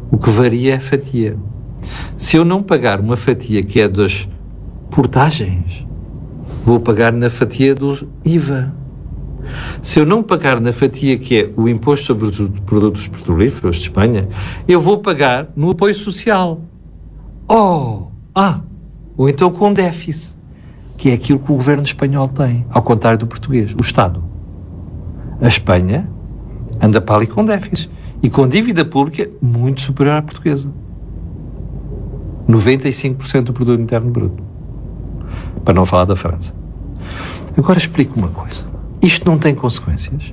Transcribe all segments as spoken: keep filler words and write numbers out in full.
O que varia é a fatia. Se eu não pagar uma fatia que é das portagens, vou pagar na fatia do I V A. Se eu não pagar na fatia que é o imposto sobre os produtos petrolíferos de Espanha, eu vou pagar no apoio social. Oh! Ah! Ou então com déficit, que é aquilo que o governo espanhol tem, ao contrário do português, o Estado. A Espanha anda para ali com déficit e com dívida pública muito superior à portuguesa. noventa e cinco por cento do produto interno bruto. Para não falar da França. Agora explico uma coisa. Isto não tem consequências?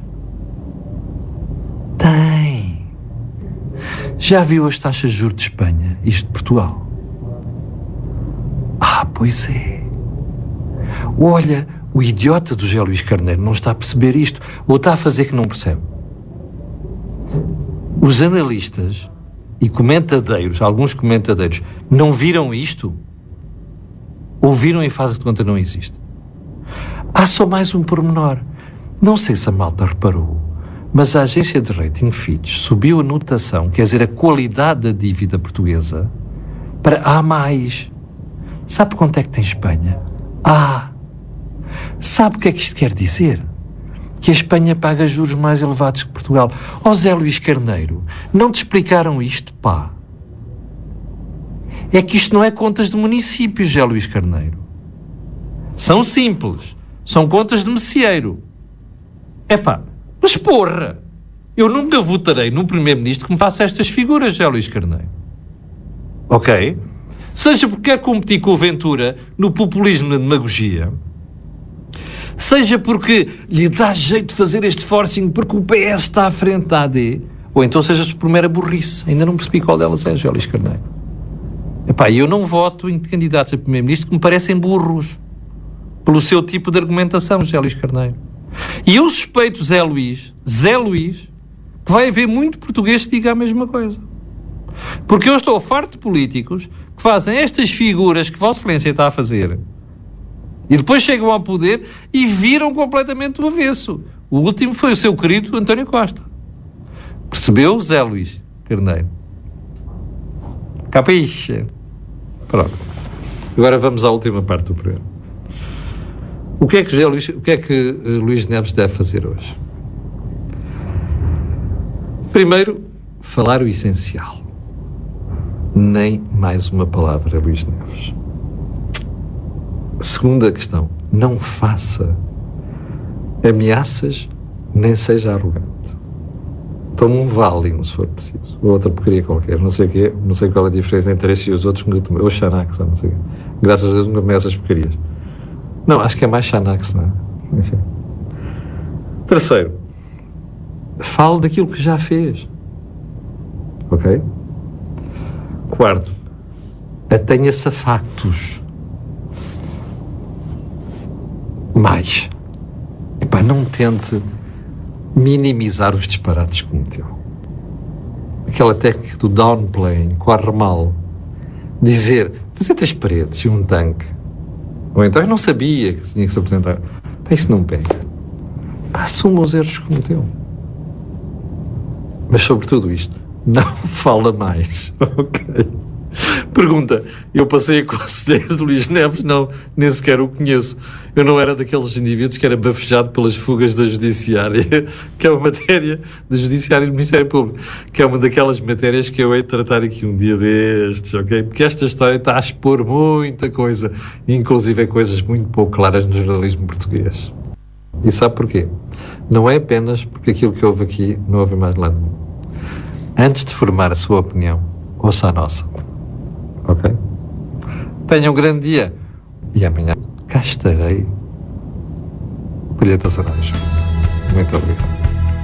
Tem. Já viu as taxas de juros de Espanha, isto de Portugal? Ah, pois é. Olha, o idiota do José Luís Carneiro não está a perceber isto, ou está a fazer que não percebe. Os analistas e comentadeiros, alguns comentadeiros, não viram isto? Ou viram e fazem de conta que não existe? Há só mais um pormenor. Não sei se a malta reparou, mas a agência de rating Fitch subiu a notação, quer dizer, a qualidade da dívida portuguesa, para A mais. Sabe quanto é que tem Espanha? A. Sabe o que é que isto quer dizer? Que a Espanha paga juros mais elevados que Portugal. Ó Zé Luís Carneiro, não te explicaram isto, pá? É que isto não é contas de municípios, Zé Luís Carneiro. São simples. São contas de mecieiro. Epá, mas porra! Eu nunca votarei num primeiro-ministro que me faça estas figuras, José Luís Carneiro. Ok? Seja porque quer competir com o Ventura no populismo na demagogia, seja porque lhe dá jeito de fazer este forcing porque o P S está à frente da A D, ou então seja por mera burrice. Ainda não percebi qual delas é, José Luís Carneiro. Epá, eu não voto em candidatos a primeiro-ministro que me parecem burros pelo seu tipo de argumentação, José Luís Carneiro. E eu suspeito, Zé Luís, Zé Luís, que vai haver muito português que diga a mesma coisa. Porque eu estou farto de políticos que fazem estas figuras que Vossa Excelência está a fazer e depois chegam ao poder e viram completamente o avesso. O último foi o seu querido António Costa. Percebeu, Zé Luís Carneiro? Capixa? Pronto. Agora vamos à última parte do programa. O que é que, José Luís, o que é que uh, Luís Neves deve fazer hoje? Primeiro, falar o essencial. Nem mais uma palavra, Luís Neves. Segunda questão, não faça ameaças, nem seja arrogante. Tome um Valium, se for preciso. Ou outra porcaria qualquer, não sei o quê, não sei qual é a diferença entre esse e os outros, ou Xanax, não sei o quê. Graças a Deus nunca me essas porcarias. Não, acho que é mais Xanax, não é? Enfim. Terceiro, fale daquilo que já fez. Ok? Quarto, atenha-se a factos. Mais. Epá, não tente minimizar os disparates que cometeu. Aquela técnica do downplaying, corre mal. Dizer, fazer três paredes e um tanque. Ou então eu não sabia que tinha que se apresentar. Pá, isso não pega. Pá, assuma os erros que cometeu. Mas sobre tudo isto, não fala mais. Ok? Pergunta, eu passei a conselheiro do Luís Neves? Não, nem sequer o conheço. Eu não era daqueles indivíduos que era bafejado pelas fugas da Judiciária, que é uma matéria da Judiciária e do Ministério Público, que é uma daquelas matérias que eu hei de tratar aqui um dia destes, ok? Porque esta história está a expor muita coisa, inclusive coisas muito pouco claras no jornalismo português. E sabe porquê? Não é apenas porque aquilo que houve aqui não houve mais lá nenhum. Antes de formar a sua opinião, ouça a nossa. Ok? Tenha um grande dia. E amanhã cá estarei. Palheta Sanada. Muito obrigado.